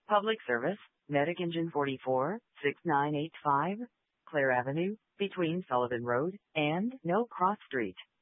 Public Service, Medic Engine 44, 6985, Clare Avenue, between Sullivan Road and No Cross Street.